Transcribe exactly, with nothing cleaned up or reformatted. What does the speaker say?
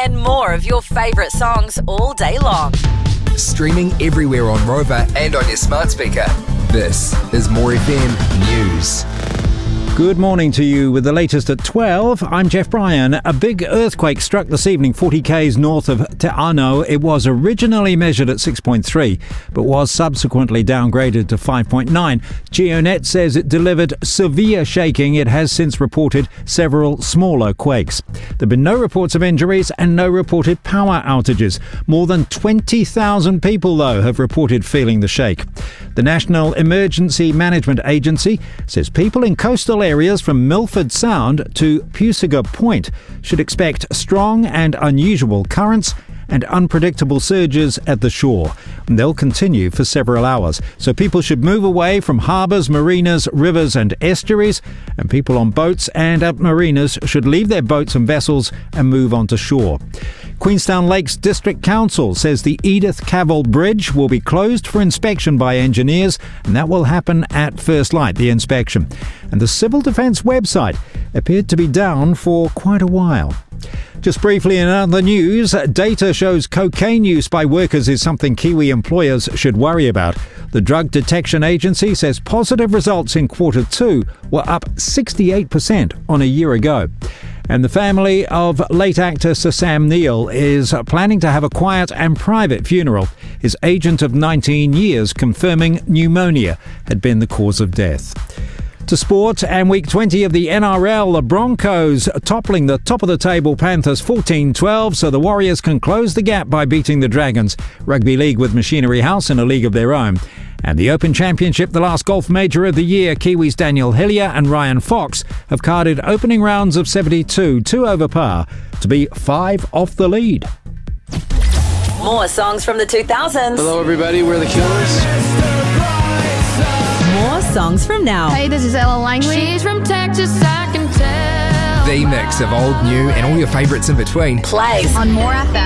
and more of your favourite songs all day long. Streaming everywhere on Rover and on your smart speaker. This is More F M News. Good morning to you with the latest at twelve. I'm Jeff Bryan. A big earthquake struck this evening forty kays north of Te Anau. It was originally measured at six point three, but was subsequently downgraded to five point nine. GeoNet says it delivered severe shaking. It has since reported several smaller quakes. There have been no reports of injuries and no reported power outages. More than twenty thousand people, though, have reported feeling the shake. The National Emergency Management Agency says people in coastal areas from Milford Sound to Pusiga Point should expect strong and unusual currents and unpredictable surges at the shore. And they'll continue for several hours. So people should move away from harbours, marinas, rivers and estuaries. And people on boats and at marinas should leave their boats and vessels and move onto shore. Queenstown Lakes District Council says the Edith Cavell Bridge will be closed for inspection by engineers, and that will happen at first light, the inspection. And the Civil Defence website appeared to be down for quite a while. Just briefly in other news, data shows cocaine use by workers is something Kiwi employers should worry about. The Drug Detection Agency says positive results in quarter two were up sixty-eight percent on a year ago. And the family of late actor Sir Sam Neill is planning to have a quiet and private funeral. His agent of nineteen years confirming pneumonia had been the cause of death. To sport, and week twenty of the N R L, the Broncos toppling the top-of-the-table Panthers fourteen twelve, so the Warriors can close the gap by beating the Dragons. Rugby League with Machinery House in a league of their own. And the Open Championship, the last golf major of the year, Kiwis Daniel Hillier and Ryan Fox have carded opening rounds of seventy-two, two over par, to be five off the lead. More songs from the two thousands. Hello everybody, we're the Killers. More songs from now. Hey, this is Ella Langley. She's from Texas, I can tell. The mix of old, new and all your favourites in between. Plays On More F M.